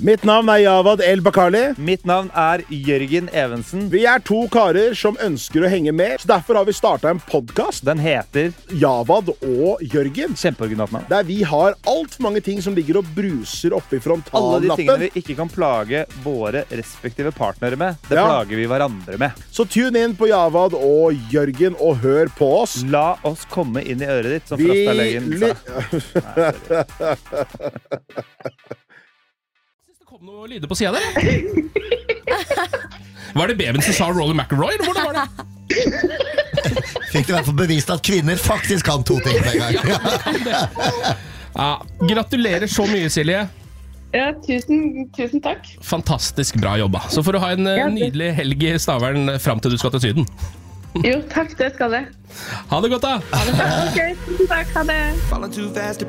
Mitt navn Javad El Bakali. Mitt navn Jørgen Evensen. Vi 2 karer som ønsker å henge med, så derfor har vi startet en podcast. Den heter Javad og Jørgen. Kjempeoriginalt navn. Der vi har alt for mange ting som ligger og bruser oppe i frontallappen. Alle de tingene vi ikke kan plage våre respektive partnere med, det plager vi hverandre med. Så tune inn på Javad og Jørgen og hør på oss. La oss komme inn i øret ditt, som Frostalegen sa. Det kom noe lyder på siden der. Var det babyen som sa Roller McIlroy, eller hvordan var det? Fikk du i hvert fall bevist at kvinner faktisk kan 2 ting på en gang. Gratulerer så mye, Silje. Ja, tusen takk. Fantastisk bra jobba. Så får du ha en nydelig helg i Stavern frem til du skal til Syden. Jo, takk, det skal jeg. Ha det godt da. Ok, tusen takk, ha det.